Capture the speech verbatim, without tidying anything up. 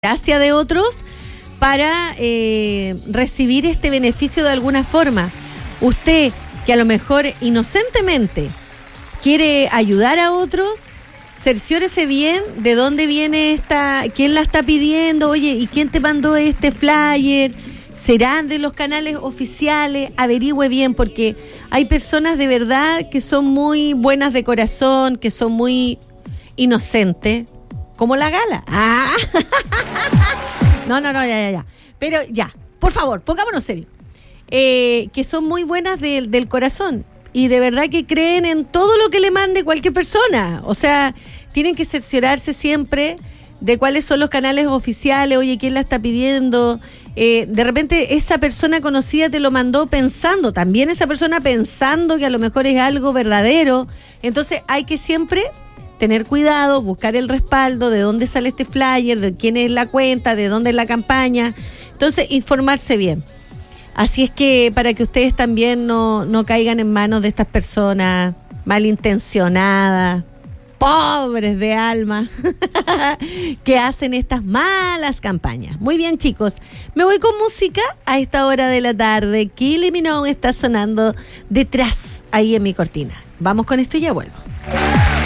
gracia de otros para eh, recibir este beneficio de alguna forma. Usted, que a lo mejor inocentemente quiere ayudar a otros, cerciórese bien de dónde viene esta, quién la está pidiendo, oye, ¿y quién te mandó este flyer? ¿Serán de los canales oficiales? Averigüe bien, porque hay personas de verdad que son muy buenas de corazón, que son muy inocentes, como la Gala. ¡Ah! No, no, no, ya, ya, ya. Pero ya, por favor, pongámonos serios. Eh, que son muy buenas de, del corazón y de verdad que creen en todo lo que le mande cualquier persona. O sea, tienen que cerciorarse siempre de cuáles son los canales oficiales, oye, quién la está pidiendo. Eh, de repente esa persona conocida te lo mandó pensando, también esa persona pensando que a lo mejor es algo verdadero. Entonces hay que siempre tener cuidado, buscar el respaldo, de dónde sale este flyer, de quién es la cuenta, de dónde es la campaña. Entonces, informarse bien. Así es que para que ustedes también no, no caigan en manos de estas personas malintencionadas, pobres de alma, que hacen estas malas campañas. Muy bien, chicos. Me voy con música a esta hora de la tarde. Kylie Minogue está sonando detrás, ahí en mi cortina. Vamos con esto y ya vuelvo.